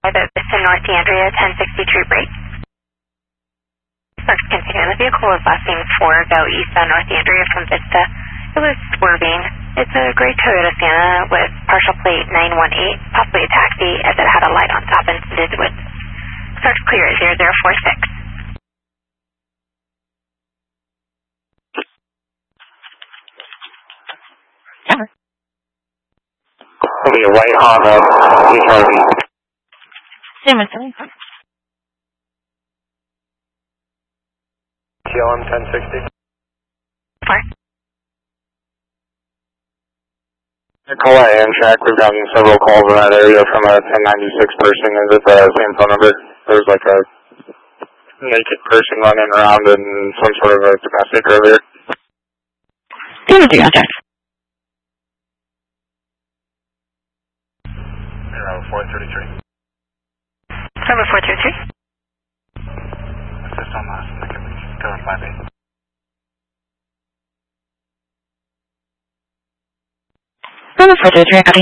the Vista North D'Andrea 1063 break. Let's continue. The vehicle was last seen 4 go eastbound North D'Andrea from Vista. It was swerving. It's a gray Toyota Sienna with partial plate 918, possibly a taxi, as it had a light on top and did with. Search clear at 0046. It'll be a white Honda HRV. Simonson. TLM 1060. Fine. Call at Amtrak. We've gotten several calls in that area from a 1096 person. Is it the same phone number? There's like a naked person running around in some sort of a domestic earlier. Simonson, contact. 0433. 0433. Assist on last. I can go in 58. 0433, copy.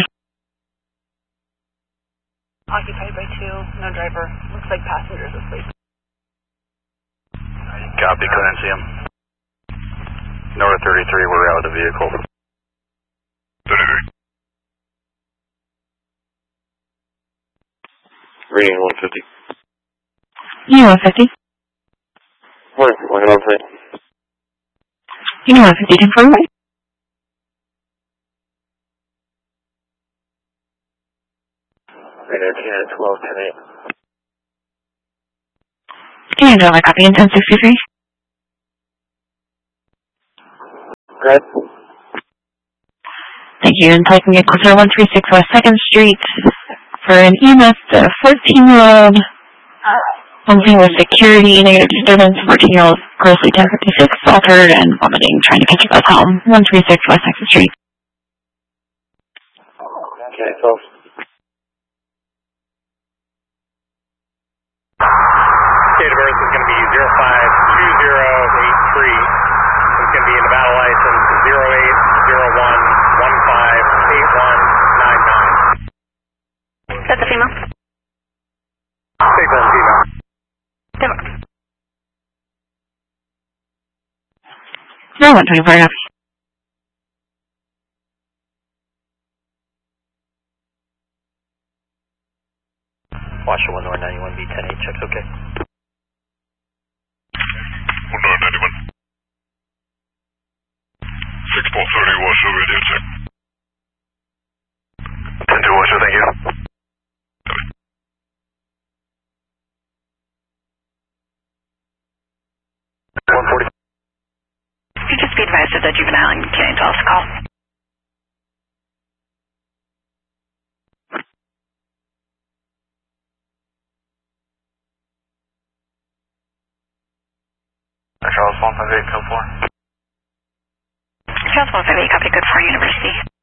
Occupied by 2, no driver. Looks like passengers asleep. Copy, couldn't see him. North 33, we're out of the vehicle. 33. Reading 150. Unit 150. Morning, 150. Unit 150, confirm right? Radio 10 12 10 8. Unit driver, copy in 1063. Good. Thank you. And taking it closer 136 West 2nd Street for an EMS 14-year-old. Something with security, negative disturbance, 14-year-old grossly 1056, altered and vomiting, trying to catch a bus home. 136 West 2nd Street. Okay, so. Date of birth is going to be 052083. It's going to be in the battle license 0801158199. Is that the female? Take one female. Female. No, 124, copy. Washer 1991 B108, checks okay. 1991. 6430 Washer, radio check. 10-2 Washer, thank you. You just be advised of the juvenile and canine to call. Charles 158, code 4. Charles 158, copy, good for University.